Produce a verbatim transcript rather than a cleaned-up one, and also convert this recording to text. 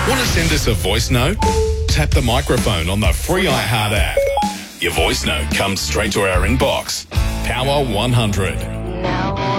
Want to send us a voice note? Tap the microphone on the free iHeart app. Your voice note comes straight to our inbox. Power one hundred. Now